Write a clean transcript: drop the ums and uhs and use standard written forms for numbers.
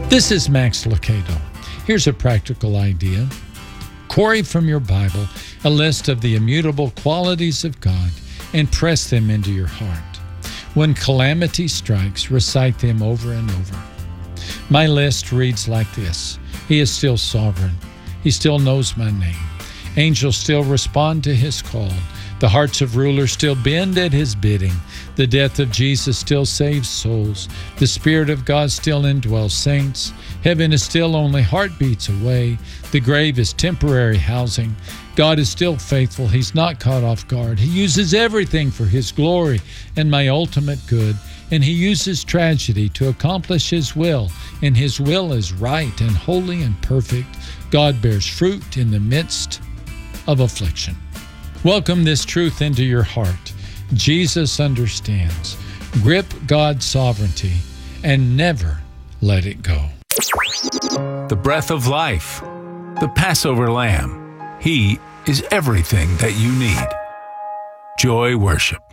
This is Max Lucado. Here's a practical idea. Query from your Bible a list of the immutable qualities of God and press them into your heart. When calamity strikes, recite them over and over. My list reads like this. He is still sovereign. He still knows my name. Angels still respond to his call. The hearts of rulers still bend at his bidding. The death of Jesus still saves souls. The Spirit of God still indwells saints. Heaven is still only heartbeats away. The grave is temporary housing. God is still faithful. He's not caught off guard. He uses everything for his glory and my ultimate good. And he uses tragedy to accomplish his will. And his will is right and holy and perfect. God bears fruit in the midst of affliction. Welcome this truth into your heart. Jesus understands. Grip God's sovereignty and never let it go. The breath of life, the Passover Lamb. He is everything that you need. Joy Worship.